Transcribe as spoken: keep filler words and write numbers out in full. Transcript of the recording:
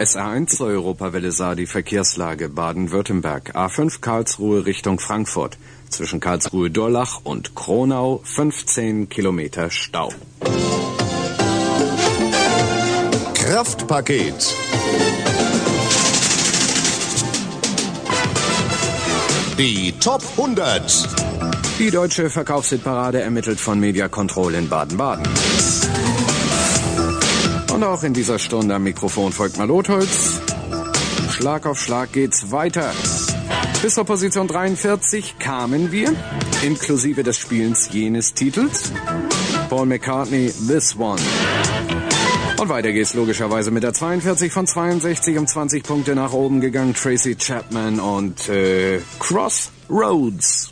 S A eins zur Europawelle sah die Verkehrslage Baden-Württemberg. A fünf Karlsruhe Richtung Frankfurt. Zwischen Karlsruhe-Durlach und Kronau fünfzehn Kilometer Stau. Kraftpaket. Die Top hundert. Die deutsche Verkaufshitparade ermittelt von Media Control in Baden-Baden. Und auch in dieser Stunde am Mikrofon folgt mal Lotholz. Schlag auf Schlag geht's weiter. Bis zur Position dreiundvierzig kamen wir, inklusive des Spielens jenes Titels. Paul McCartney, This One. Und weiter geht's logischerweise mit der zweiundvierzig von zweiundsechzig um zwanzig Punkte nach oben gegangen. Tracy Chapman und äh, Crossroads.